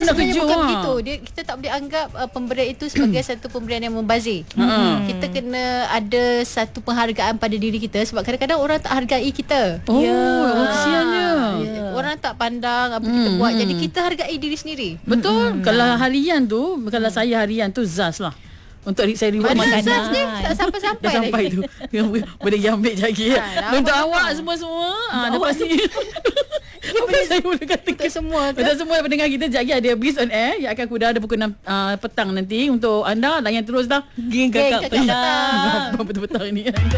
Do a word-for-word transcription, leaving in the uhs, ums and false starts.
nak sebenarnya kerja bukan ha. begitu. Dia, kita tak boleh anggap uh, pemberian itu sebagai satu pemberian yang membazir. Hmm. Kita kena ada satu penghargaan pada diri kita sebab kadang-kadang orang tak hargai kita. Oh, Ya. oh kesiannya. Ya. Orang tak pandang apa kita buat. Jadi kita hargai diri sendiri. Betul. Kalau harian tu, kalau saya harian tu Zaz lah. Untuk saya reward Mana makanan. Zaz ni tak sampai-sampai Dah sampai lagi. tu. Boleh pergi ambil lagi. Ha, Untuk awak awak tahu. semua-semua. Ah, lepas ni. Apa saya boleh kata? Untuk semua ke? Untuk semua pendengar kita, sekejap lagi ada Biz on Air yang akan kuda ada pukul enam uh, petang nanti. Untuk anda, layan terus dah. Geng Geng Kakak Kakak Petang. Petang. Betul-betul ni.